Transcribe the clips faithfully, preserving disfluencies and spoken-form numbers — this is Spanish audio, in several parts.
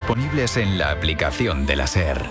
disponibles en la aplicación de la SER.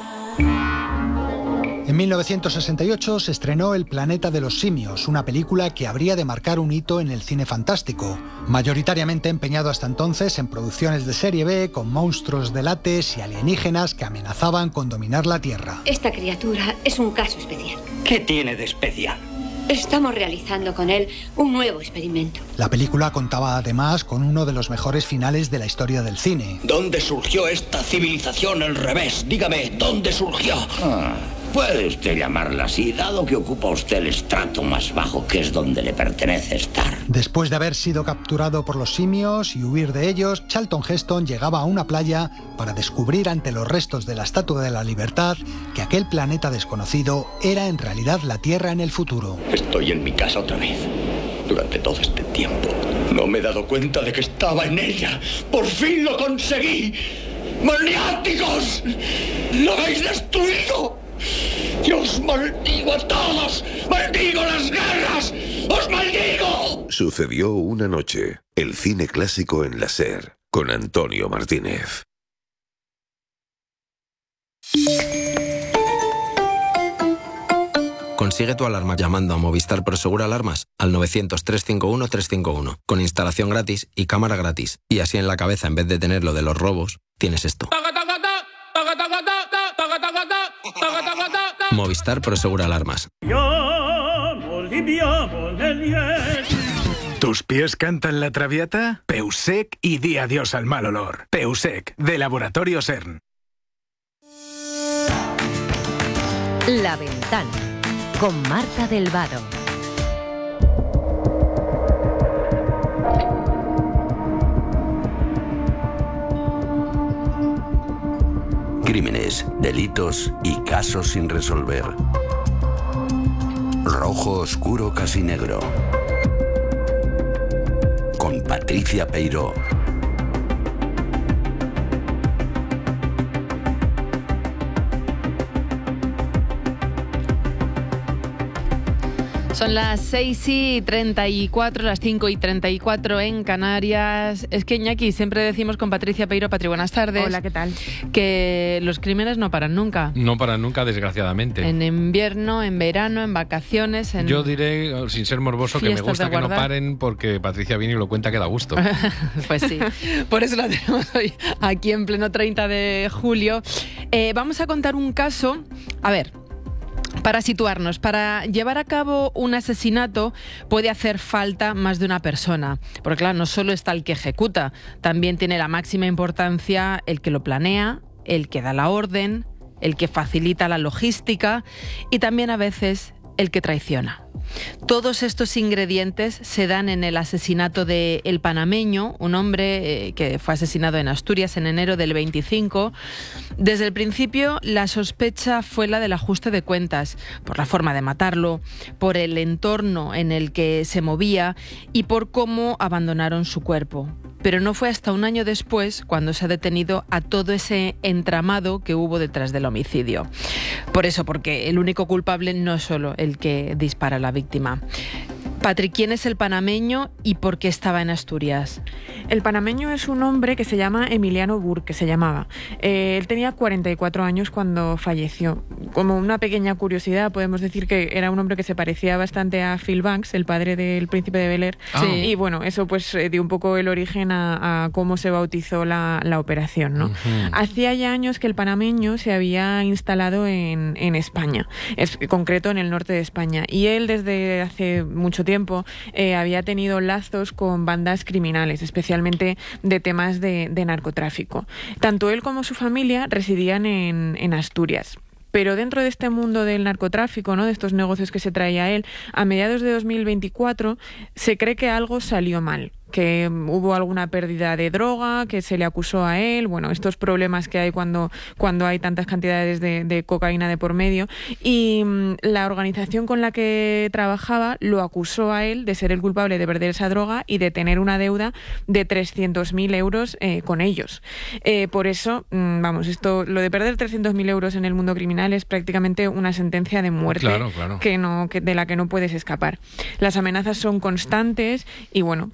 En mil novecientos sesenta y ocho se estrenó El planeta de los simios, una película que habría de marcar un hito en el cine fantástico, mayoritariamente empeñado hasta entonces en producciones de serie B con monstruos de látex y alienígenas que amenazaban con dominar la Tierra. Esta criatura es un caso especial. ¿Qué tiene de especial? Estamos realizando con él un nuevo experimento. La película contaba además con uno de los mejores finales de la historia del cine. ¿Dónde surgió esta civilización al revés? Dígame, ¿dónde surgió? Ah, puede usted llamarla así, dado que ocupa usted el estrato más bajo, que es donde le pertenece estar. Después de haber sido capturado por los simios y huir de ellos, Charlton Heston llegaba a una playa para descubrir ante los restos de la Estatua de la Libertad que aquel planeta desconocido era en realidad la Tierra en el futuro. Estoy en mi casa otra vez. Durante todo este tiempo no me he dado cuenta de que estaba en ella. ¡Por fin lo conseguí! ¡Maniáticos! ¡Lo habéis destruido! ¡Yo os maldigo a todos! ¡Maldigo las guerras! ¡Os maldigo! Sucedió una noche. El cine clásico en la SER, con Antonio Martínez. Consigue tu alarma llamando a Movistar Prosegur Alarmas al novecientos, trescientos cincuenta y uno, trescientos cincuenta y uno, con instalación gratis y cámara gratis. Y así en la cabeza, en vez de tener lo de los robos, tienes esto. Movistar Prosegur Alarmas. ¿Tus pies cantan la Traviata? Peusec y di adiós al mal olor. Peusec, de Laboratorio CERN. La Ventana, con Marta del Vado. Crímenes, delitos y casos sin resolver. Rojo oscuro casi negro. Con Patricia Peiró. Son las seis y treinta y cuatro, las cinco y treinta y cuatro en Canarias. Es que, Iñaki, siempre decimos con Patricia Peiró, Patri, buenas tardes. Hola, ¿qué tal? Que los crímenes no paran nunca. No paran nunca, desgraciadamente. En invierno, en verano, en vacaciones, en... Yo diré, sin ser morboso, que me gusta que no paren porque Patricia viene y lo cuenta que da gusto. Pues sí, por eso la tenemos hoy aquí en pleno treinta de julio. Eh, vamos a contar un caso, a ver... Para situarnos, para llevar a cabo un asesinato puede hacer falta más de una persona, porque claro, no solo está el que ejecuta, también tiene la máxima importancia el que lo planea, el que da la orden, el que facilita la logística y también a veces el que traiciona. Todos estos ingredientes se dan en el asesinato de El Panameño, un hombre eh, que fue asesinado en Asturias en enero del veinticinco. Desde el principio, la sospecha fue la del ajuste de cuentas, por la forma de matarlo, por el entorno en el que se movía y por cómo abandonaron su cuerpo. Pero no fue hasta un año después cuando se ha detenido a todo ese entramado que hubo detrás del homicidio. Por eso, porque el único culpable no es solo el que dispara a la víctima. Patri, ¿quién es el panameño y por qué estaba en Asturias? El panameño es un hombre que se llama Emiliano Burke, se llamaba. Eh, él tenía cuarenta y cuatro años cuando falleció. Como una pequeña curiosidad, podemos decir que era un hombre que se parecía bastante a Phil Banks, el padre del príncipe de Bel-Air. Sí. Y bueno, eso pues dio un poco el origen a, a cómo se bautizó la, la operación, ¿no? Uh-huh. Hacía ya años que el panameño se había instalado en, en España, en concreto en el norte de España. Y él desde hace mucho tiempo tiempo eh, había tenido lazos con bandas criminales, especialmente de temas de, de narcotráfico. Tanto él como su familia residían en, en Asturias. Pero dentro de este mundo del narcotráfico, ¿no?, de estos negocios que se traía él, a mediados de dos mil veinticuatro se cree que algo salió mal, que hubo alguna pérdida de droga, que se le acusó a él, bueno, estos problemas que hay cuando, cuando hay tantas cantidades de, de cocaína de por medio, y mmm, la organización con la que trabajaba lo acusó a él de ser el culpable de perder esa droga y de tener una deuda de trescientos mil euros eh, con ellos. Eh, por eso, mmm, vamos, esto, lo de perder trescientos mil euros en el mundo criminal es prácticamente una sentencia de muerte, claro, claro. Que no, que, de la que no puedes escapar. Las amenazas son constantes y bueno, pues en este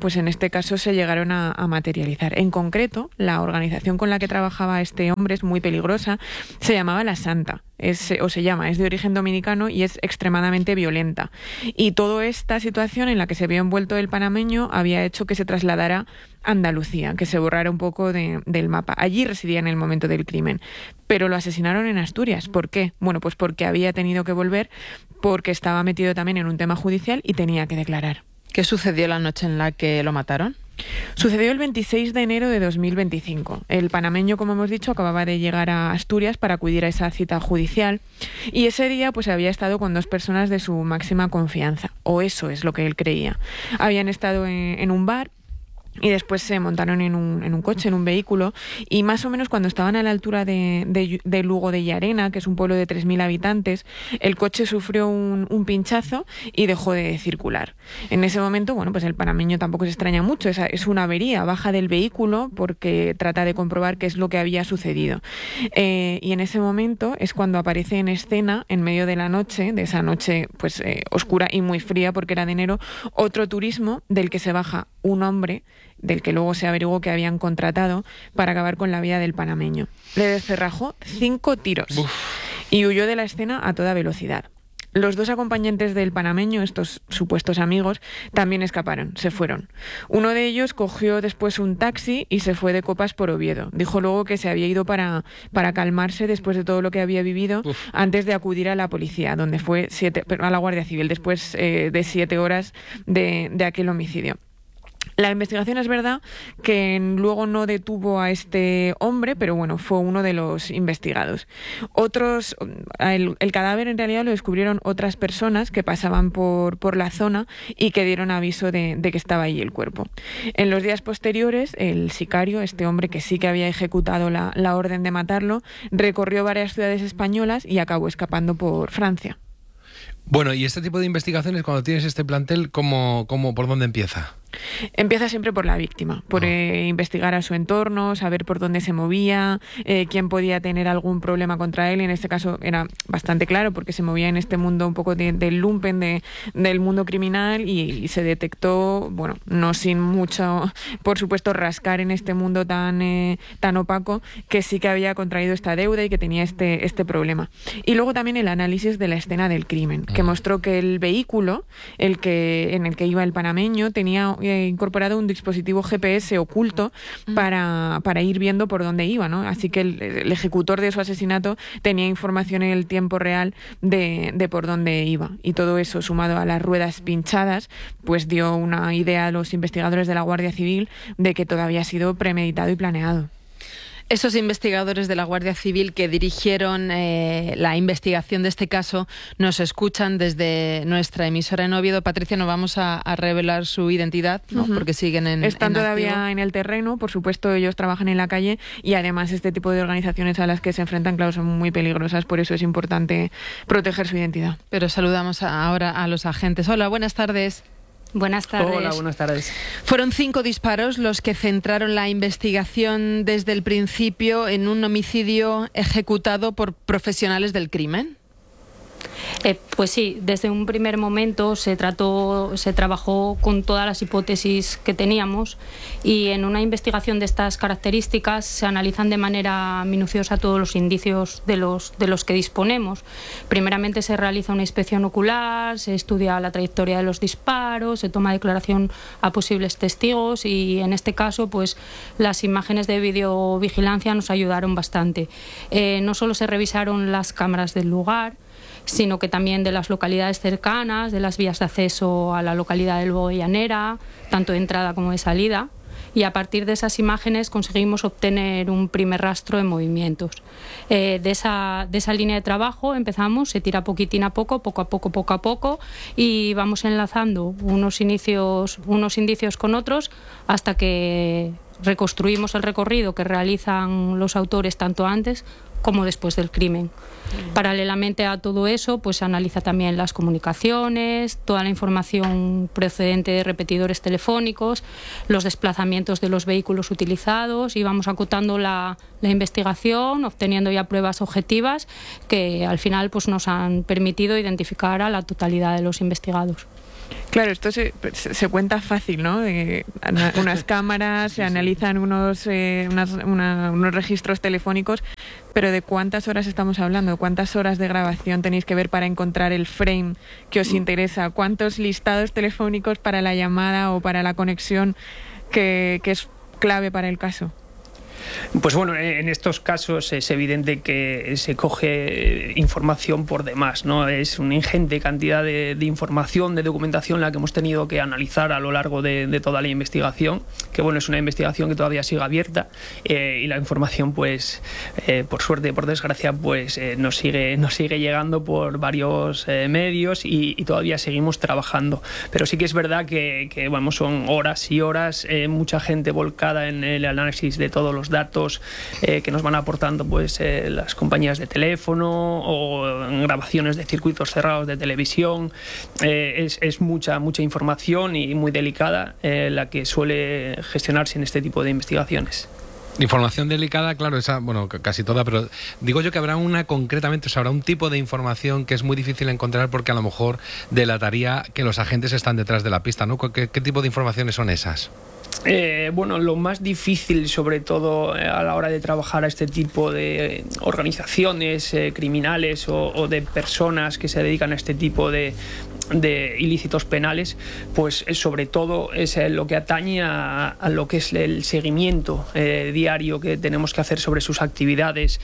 este caso se llegaron a, a materializar. En concreto, la organización con la que trabajaba este hombre es muy peligrosa, se llamaba La Santa. Es, o se llama, es de origen dominicano y es extremadamente violenta. Y toda esta situación en la que se vio envuelto el panameño había hecho que se trasladara a Andalucía, que se borrara un poco de, del mapa. Allí residía en el momento del crimen, pero lo asesinaron en Asturias. ¿Por qué? Bueno, pues porque había tenido que volver, porque estaba metido también en un tema judicial y tenía que declarar. ¿Qué sucedió la noche en la que lo mataron? Sucedió el veintiséis de enero de dos mil veinticinco. El panameño, como hemos dicho, acababa de llegar a Asturias para acudir a esa cita judicial y ese día pues había estado con dos personas de su máxima confianza, o eso es lo que él creía. Habían estado en, en un bar y después se montaron en un, en un coche, en un vehículo, y más o menos cuando estaban a la altura de, de, de Lugo de Llarena, que es un pueblo de tres mil habitantes, el coche sufrió un, un pinchazo y dejó de circular. En ese momento, bueno, pues el panameño tampoco se extraña mucho, es, es una avería, baja del vehículo porque trata de comprobar qué es lo que había sucedido. Eh, y en ese momento es cuando aparece en escena, en medio de la noche, de esa noche pues eh, oscura y muy fría porque era de enero, otro turismo del que se baja un hombre del que luego se averiguó que habían contratado para acabar con la vida del panameño. Le descerrajó cinco tiros Uf. y huyó de la escena a toda velocidad. Los dos acompañantes del panameño, estos supuestos amigos, también escaparon, se fueron. Uno de ellos cogió después un taxi y se fue de copas por Oviedo. Dijo luego que se había ido para, para calmarse después de todo lo que había vivido Uf. antes de acudir a la policía, donde fue siete, a la Guardia Civil, después eh, de siete horas de, de aquel homicidio. La investigación es verdad que luego no detuvo a este hombre, pero bueno, fue uno de los investigados. Otros, el, el cadáver en realidad lo descubrieron otras personas que pasaban por, por la zona y que dieron aviso de, de que estaba ahí el cuerpo. En los días posteriores, el sicario, este hombre que sí que había ejecutado la, la orden de matarlo, recorrió varias ciudades españolas y acabó escapando por Francia. Bueno, y este tipo de investigaciones, cuando tienes este plantel, ¿cómo, cómo, por dónde empieza? Empieza siempre por la víctima, por oh. eh, investigar a su entorno, saber por dónde se movía, eh, quién podía tener algún problema contra él. En este caso era bastante claro porque se movía en este mundo un poco de, del lumpen, de, del mundo criminal y, y se detectó, bueno, no sin mucho, por supuesto, rascar en este mundo tan, eh, tan opaco, que sí que había contraído esta deuda y que tenía este, este problema. Y luego también el análisis de la escena del crimen, que mostró que el vehículo el que, en el que iba el panameño tenía incorporado un dispositivo G P S oculto para, para ir viendo por dónde iba, ¿no? Así que el, el ejecutor de su asesinato tenía información en el tiempo real de, de por dónde iba. Y todo eso, sumado a las ruedas pinchadas, pues dio una idea a los investigadores de la Guardia Civil de que todo había sido premeditado y planeado. Esos investigadores de la Guardia Civil que dirigieron eh, la investigación de este caso nos escuchan desde nuestra emisora en Oviedo. Patricia, no vamos a, a revelar su identidad, ¿no? Uh-huh. Porque siguen en Están en todavía activo. En el terreno, por supuesto ellos trabajan en la calle y además este tipo de organizaciones a las que se enfrentan, claro, son muy peligrosas, por eso es importante proteger su identidad. Pero saludamos a, ahora a los agentes. Hola, buenas tardes. Buenas tardes. Hola, buenas tardes. Fueron cinco disparos los que centraron la investigación desde el principio en un homicidio ejecutado por profesionales del crimen. Eh, pues sí, desde un primer momento se trató, se trabajó con todas las hipótesis que teníamos y en una investigación de estas características se analizan de manera minuciosa todos los indicios de los, de los que disponemos. Primeramente se realiza una inspección ocular, se estudia la trayectoria de los disparos, se toma declaración a posibles testigos y en este caso pues las imágenes de videovigilancia nos ayudaron bastante. Eh, no solo se revisaron las cámaras del lugar, sino que también de las localidades cercanas, de las vías de acceso a la localidad de Lugo de Llanera, tanto de entrada como de salida, y a partir de esas imágenes conseguimos obtener un primer rastro de movimientos. Eh, de, esa, de esa línea de trabajo empezamos, se tira poquitín a poco, poco a poco, poco a poco, y vamos enlazando unos inicios, unos indicios con otros hasta que reconstruimos el recorrido que realizan los autores tanto antes como después del crimen. Paralelamente a todo eso, pues se analiza también las comunicaciones, toda la información procedente de repetidores telefónicos, los desplazamientos de los vehículos utilizados, y vamos acotando la, la investigación, obteniendo ya pruebas objetivas que al final pues nos han permitido identificar a la totalidad de los investigados. Claro, esto se, se cuenta fácil, ¿no? De unas cámaras, se analizan unos, eh, unas, una, unos registros telefónicos, pero ¿de cuántas horas estamos hablando? ¿Cuántas horas de grabación tenéis que ver para encontrar el frame que os interesa? ¿Cuántos listados telefónicos para la llamada o para la conexión que, que es clave para el caso? Pues bueno, en estos casos es evidente que se coge información por demás, ¿no? Es una ingente cantidad de, de información, de documentación la que hemos tenido que analizar a lo largo de, de toda la investigación, que bueno, es una investigación que todavía sigue abierta, eh, y la información, pues, eh, por suerte y por desgracia, pues eh, nos sigue, nos sigue llegando por varios eh, medios y, y todavía seguimos trabajando. Pero sí que es verdad que, que bueno, son horas y horas, eh, mucha gente volcada en el análisis de todos los datos eh, que nos van aportando pues eh, las compañías de teléfono o en grabaciones de circuitos cerrados de televisión. Eh, es, es mucha mucha información y muy delicada eh, la que suele gestionarse en este tipo de investigaciones. Información delicada, claro, esa, bueno, casi toda, pero digo yo que habrá una concretamente, o sea, habrá un tipo de información que es muy difícil encontrar porque a lo mejor delataría que los agentes están detrás de la pista, ¿no? ¿Qué, qué tipo de informaciones son esas? Eh, bueno, lo más difícil, sobre todo a la hora de trabajar a este tipo de organizaciones eh, criminales o, o de personas que se dedican a este tipo de, de ilícitos penales, pues sobre todo es lo que atañe a, a lo que es el seguimiento eh, diario que tenemos que hacer sobre sus actividades,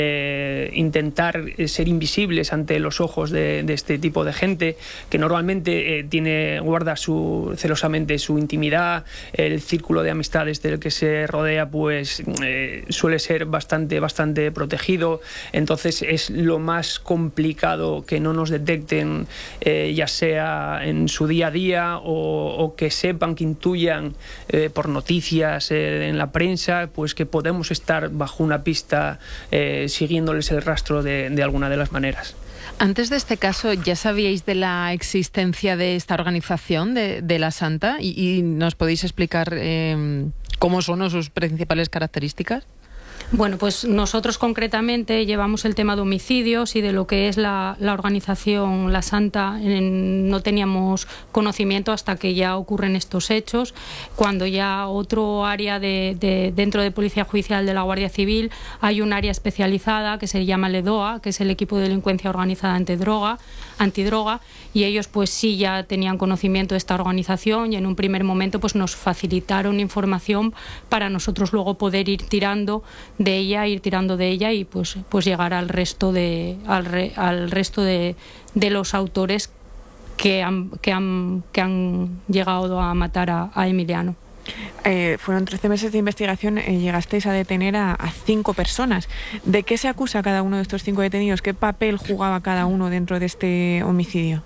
eh, intentar ser invisibles ante los ojos de, de este tipo de gente que normalmente eh, tiene guarda su, celosamente su intimidad. El círculo de amistades del que se rodea pues eh, suele ser bastante bastante protegido, entonces es lo más complicado que no nos detecten, eh, ya sea en su día a día o, o que sepan, que intuyan eh, por noticias eh, en la prensa, pues que podemos estar bajo una pista eh, siguiéndoles el rastro de, de alguna de las maneras. Antes de este caso, ¿ya sabíais de la existencia de esta organización de, de la Santa? ¿Y, y nos podéis explicar eh, cómo son sus principales características? Bueno, pues nosotros concretamente llevamos el tema de homicidios y de lo que es la, la organización La Santa. En, no teníamos conocimiento hasta que ya ocurren estos hechos, cuando ya otro área de, de, dentro de Policía Judicial de la Guardia Civil hay un área especializada que se llama LEDOA, que es el Equipo de Delincuencia Organizada Antidroga, antidroga, y ellos pues sí ya tenían conocimiento de esta organización y en un primer momento pues nos facilitaron información para nosotros luego poder ir tirando de ella, ir tirando de ella y pues, pues llegar al resto de al, re, al resto de, de los autores que han, que han, que han llegado a matar a, a Emiliano. Eh, fueron trece meses de investigación, eh, llegasteis a detener a, a cinco personas. ¿De qué se acusa a cada uno de estos cinco detenidos? ¿Qué papel jugaba cada uno dentro de este homicidio?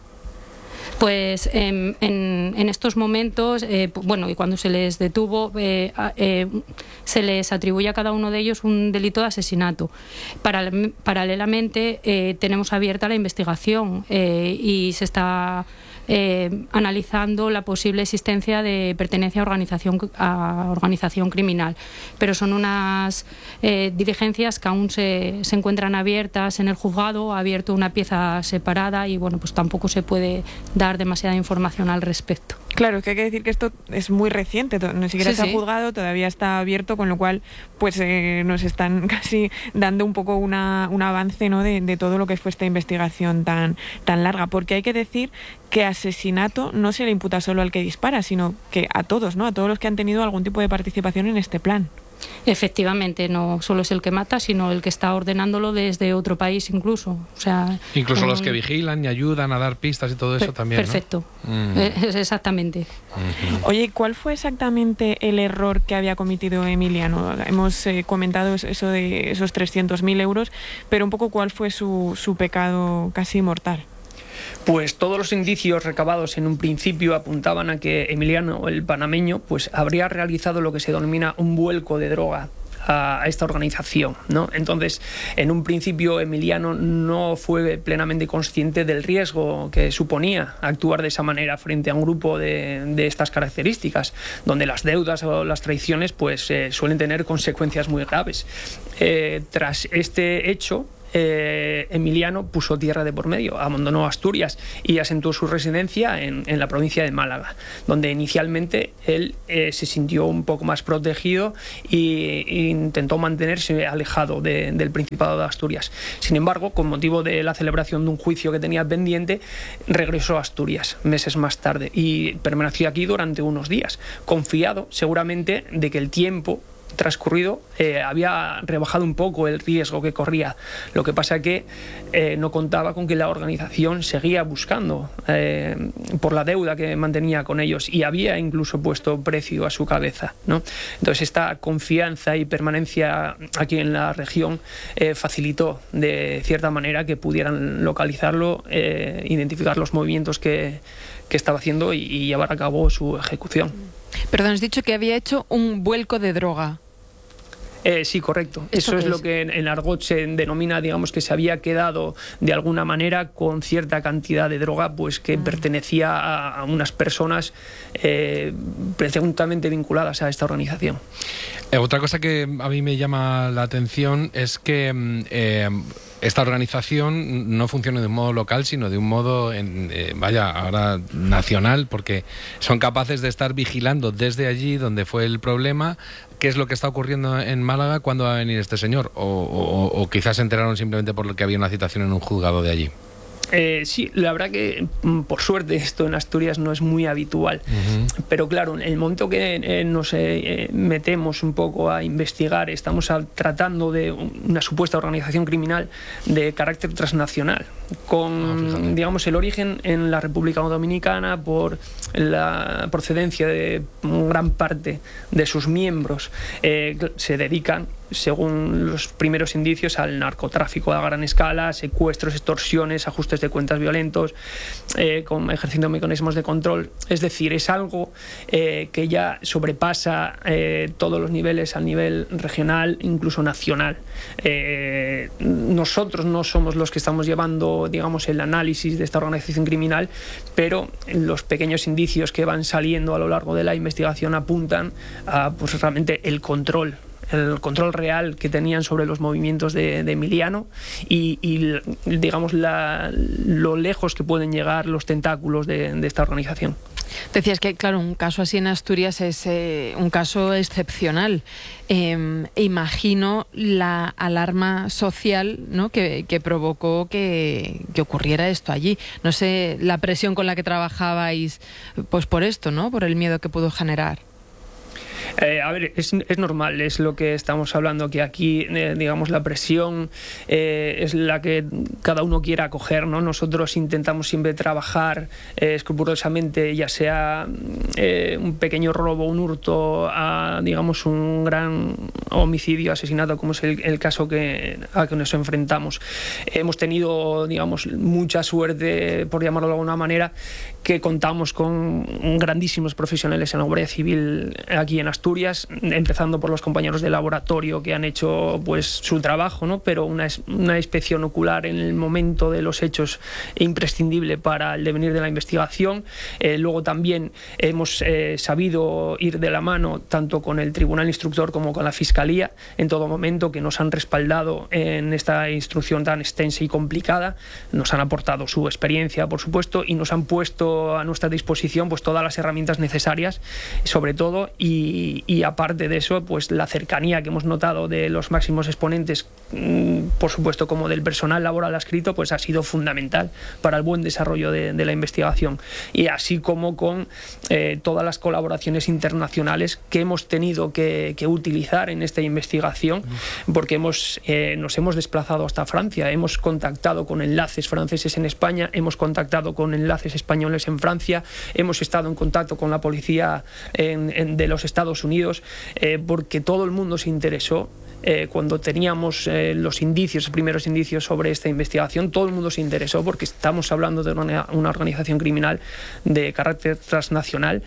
Pues eh, en, en estos momentos, eh, bueno, y cuando se les detuvo, eh, eh, se les atribuye a cada uno de ellos un delito de asesinato. Paral paralelamente eh, tenemos abierta la investigación eh, y se está eh, analizando la posible existencia de pertenencia a organización, a organización criminal. Pero son unas eh, diligencias que aún se, se encuentran abiertas en el juzgado, ha abierto una pieza separada y bueno, pues tampoco se puede dar demasiada información al respecto. Claro, es que hay que decir que esto es muy reciente, ni siquiera sí, se ha sí. juzgado, todavía está abierto, con lo cual pues eh, nos están casi dando un poco una, un avance, ¿no?, de, de todo lo que fue esta investigación tan, tan larga, porque hay que decir que asesinato no se le imputa solo al que dispara, sino que a todos, ¿no?, a todos los que han tenido algún tipo de participación en este plan. Efectivamente, no solo es el que mata, sino el que está ordenándolo desde otro país incluso. O sea, incluso um, los que vigilan y ayudan a dar pistas y todo eso per también, perfecto. ¿no? Mm. Eh, exactamente. Uh-huh. Oye, ¿cuál fue exactamente el error que había cometido Emiliano? Hemos eh, comentado eso de esos trescientos mil euros, pero un poco cuál fue su, su pecado casi mortal. Pues todos los indicios recabados en un principio apuntaban a que Emiliano, el panameño, pues habría realizado lo que se denomina un vuelco de droga a, a esta organización, ¿no? Entonces, en un principio Emiliano no fue plenamente consciente del riesgo que suponía actuar de esa manera frente a un grupo de, de estas características, donde las deudas o las traiciones pues eh, suelen tener consecuencias muy graves. Eh, tras este hecho, Eh, Emiliano puso tierra de por medio, abandonó Asturias y asentó su residencia en, en la provincia de Málaga, donde inicialmente él eh, se sintió un poco más protegido e, e intentó mantenerse alejado de, del Principado de Asturias. Sin embargo, con motivo de la celebración de un juicio que tenía pendiente, regresó a Asturias meses más tarde y permaneció aquí durante unos días, confiado seguramente de que el tiempo transcurrido eh, había rebajado un poco el riesgo que corría. Lo que pasa que eh, no contaba con que la organización seguía buscando eh, por la deuda que mantenía con ellos y había incluso puesto precio a su cabeza, ¿no? Entonces esta confianza y permanencia aquí en la región eh, facilitó de cierta manera que pudieran localizarlo, eh, identificar los movimientos que, que estaba haciendo y, y llevar a cabo su ejecución. Perdón, has dicho que había hecho un vuelco de droga. Eh, sí, correcto. Eso es, es lo que en, en argot se denomina, digamos, que se había quedado de alguna manera con cierta cantidad de droga, pues que mm. pertenecía a, a unas personas eh, presuntamente vinculadas a esta organización. Eh, otra cosa que a mí me llama la atención es que eh, esta organización no funciona de un modo local, sino de un modo, en, eh, vaya, ahora nacional, porque son capaces de estar vigilando desde allí donde fue el problema qué es lo que está ocurriendo en Málaga, cuándo va a venir este señor, o, o, o quizás se enteraron simplemente por lo que había una citación en un juzgado de allí. Eh, sí, la verdad que por suerte esto en Asturias no es muy habitual, uh-huh. pero claro, en el momento que eh, nos eh, metemos un poco a investigar, estamos a, tratando de una supuesta organización criminal de carácter transnacional, con, oh, digamos, el origen en la República Dominicana por la procedencia de gran parte de sus miembros, eh, se dedican, según los primeros indicios, al narcotráfico a gran escala, secuestros, extorsiones, ajustes de cuentas violentos, eh, con, ejerciendo mecanismos de control. Es decir, es algo eh, que ya sobrepasa eh, todos los niveles, a nivel regional, incluso nacional. Eh, nosotros no somos los que estamos llevando, digamos, el análisis de esta organización criminal, pero los pequeños indicios que van saliendo a lo largo de la investigación apuntan a, pues, realmente el control el control real que tenían sobre los movimientos de, de Emiliano y, y digamos, la, lo lejos que pueden llegar los tentáculos de, de esta organización. Decías que, claro, un caso así en Asturias es eh, un caso excepcional. Eh, imagino la alarma social, ¿no?, que, que provocó que, que ocurriera esto allí. No sé, la presión con la que trabajabais, pues por esto, ¿no?, por el miedo que pudo generar. Eh, a ver, es, es normal, es lo que estamos hablando, que aquí, eh, digamos, la presión eh, es la que cada uno quiera acoger, ¿no? Nosotros intentamos siempre trabajar eh, escrupulosamente, ya sea eh, un pequeño robo, un hurto, a, digamos, un gran homicidio, asesinato, como es el, el caso que, a que nos enfrentamos. Hemos tenido, digamos, mucha suerte, por llamarlo de alguna manera, que contamos con grandísimos profesionales en la Guardia Civil aquí en Asturias, empezando por los compañeros de laboratorio que han hecho, pues, su trabajo, ¿no? Pero una, una inspección ocular en el momento de los hechos imprescindible para el devenir de la investigación. Eh, luego también hemos eh, sabido ir de la mano tanto con el Tribunal Instructor como con la Fiscalía en todo momento, que nos han respaldado en esta instrucción tan extensa y complicada, nos han aportado su experiencia, por supuesto, y nos han puesto a nuestra disposición, pues, todas las herramientas necesarias, sobre todo, y, y aparte de eso, pues la cercanía que hemos notado de los máximos exponentes, por supuesto, como del personal laboral adscrito, pues ha sido fundamental para el buen desarrollo de, de la investigación, y así como con eh, todas las colaboraciones internacionales que hemos tenido que, que utilizar en esta investigación, porque hemos, eh, nos hemos desplazado hasta Francia, hemos contactado con enlaces franceses en España, hemos contactado con enlaces españoles en Francia, hemos estado en contacto con la policía en, en, de los Estados Unidos, eh, porque todo el mundo se interesó eh, cuando teníamos eh, los indicios, los primeros indicios sobre esta investigación, todo el mundo se interesó porque estamos hablando de una, una organización criminal de carácter transnacional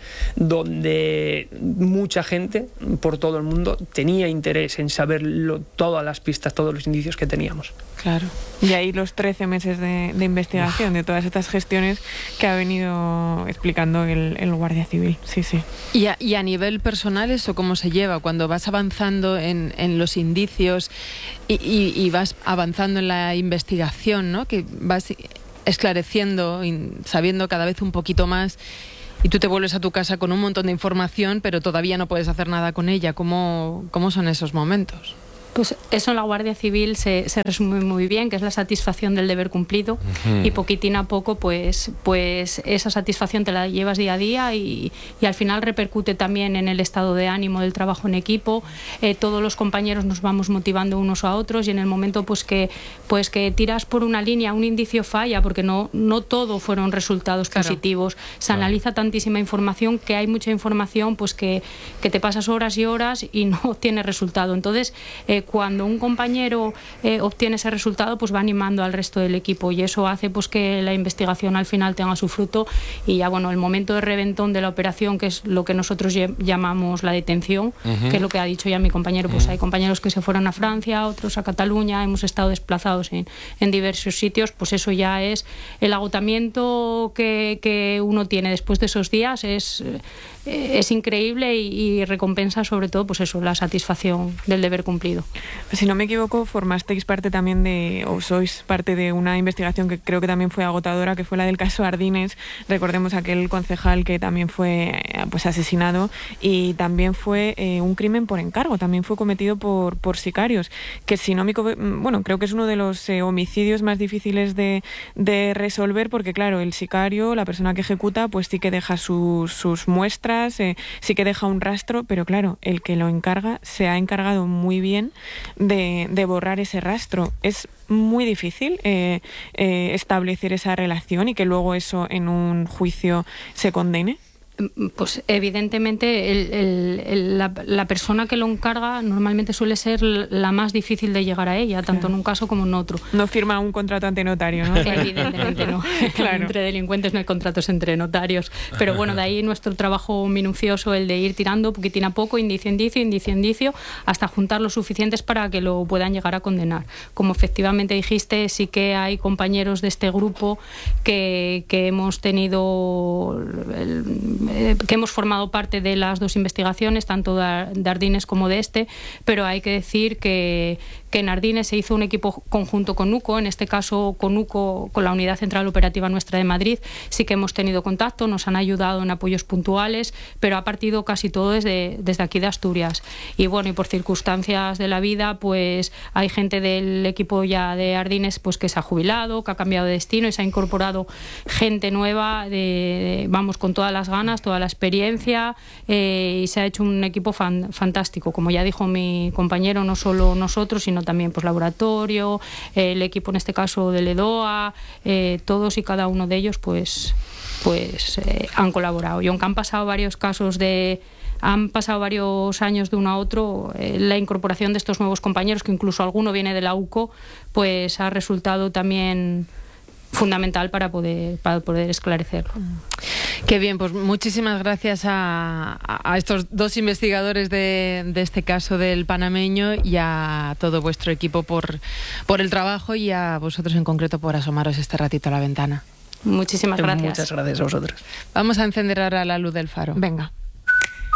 donde mucha gente por todo el mundo tenía interés en saber lo, todas las pistas, todos los indicios que teníamos. Claro. Y ahí los trece meses de, de investigación, de todas estas gestiones que ha venido explicando el, el Guardia Civil. Sí, sí. Y a, y a nivel personal, ¿eso cómo se lleva? Cuando vas avanzando en, en los indicios y, y, y vas avanzando en la investigación, ¿no? Que vas esclareciendo, sabiendo cada vez un poquito más, y tú te vuelves a tu casa con un montón de información, pero todavía no puedes hacer nada con ella. ¿Cómo, cómo son esos momentos? Pues eso en la Guardia Civil se, se resume muy bien, que es la satisfacción del deber cumplido. Uh-huh. Y poquitín a poco, pues, pues esa satisfacción te la llevas día a día y, y al final repercute también en el estado de ánimo del trabajo en equipo. Eh, todos los compañeros nos vamos motivando unos a otros y en el momento pues que, pues que tiras por una línea, un indicio falla, porque no, no todo fueron resultados claro. positivos. Se claro. analiza tantísima información que hay mucha información pues que, que te pasas horas y horas y no tienes resultado. Entonces, eh, cuando un compañero eh, obtiene ese resultado, pues va animando al resto del equipo y eso hace pues que la investigación al final tenga su fruto y ya bueno, el momento de reventón de la operación, que es lo que nosotros llamamos la detención, uh-huh. que es lo que ha dicho ya mi compañero, pues uh-huh. hay compañeros que se fueron a Francia, otros a Cataluña, hemos estado desplazados en, en diversos sitios, pues eso ya es el agotamiento que, que uno tiene después de esos días, es, es increíble y, y recompensa sobre todo pues eso, la satisfacción del deber cumplido. Si no me equivoco, formasteis parte también de, o sois parte de una investigación que creo que también fue agotadora, que fue la del caso Ardines. Recordemos aquel concejal que también fue pues asesinado y también fue eh, un crimen por encargo, también fue cometido por, por sicarios, que si no me bueno, creo que es uno de los eh, homicidios más difíciles de, de resolver porque claro, el sicario, la persona que ejecuta, pues sí que deja sus, sus muestras, eh, sí que deja un rastro, pero claro, el que lo encarga se ha encargado muy bien De, de borrar ese rastro. Es muy difícil eh, eh, establecer esa relación y que luego eso en un juicio se condene. Pues evidentemente el, el, el, la, la persona que lo encarga normalmente suele ser la más difícil de llegar a ella, tanto claro. en un caso como en otro. No firma un contrato ante notario, ¿no? Evidentemente no. Claro. Entre delincuentes no hay contratos entre notarios. Pero bueno, de ahí nuestro trabajo minucioso, el de ir tirando poquitín a poco, indicio, indicio, indicio, indicio, hasta juntar lo suficientes para que lo puedan llegar a condenar. Como efectivamente dijiste, sí que hay compañeros de este grupo que, que hemos tenido... El, que hemos formado parte de las dos investigaciones, tanto de Ardines como de este, pero hay que decir que, que en Ardines se hizo un equipo conjunto con UCO, en este caso con UCO, con la Unidad Central Operativa Nuestra de Madrid, sí que hemos tenido contacto, nos han ayudado en apoyos puntuales, pero ha partido casi todo desde, desde aquí de Asturias. Y bueno, y por circunstancias de la vida, pues hay gente del equipo ya de Ardines pues que se ha jubilado, que ha cambiado de destino y se ha incorporado gente nueva, de, de, vamos, con todas las ganas, toda la experiencia eh, y se ha hecho un equipo fan, fantástico. Como ya dijo mi compañero, no solo nosotros, sino también pues laboratorio, eh, el equipo en este caso del EDOA, eh, todos y cada uno de ellos pues, pues eh, han colaborado. Y aunque han pasado varios casos de han pasado varios años de uno a otro, eh, la incorporación de estos nuevos compañeros, que incluso alguno viene de la UCO, pues ha resultado también fundamental para poder, para poder esclarecerlo. Qué bien, pues muchísimas gracias a, a estos dos investigadores de, de este caso del panameño y a todo vuestro equipo por, por el trabajo y a vosotros en concreto por asomaros este ratito a la ventana. Muchísimas gracias. Muchas gracias a vosotros. Vamos a encender ahora la luz del faro. Venga.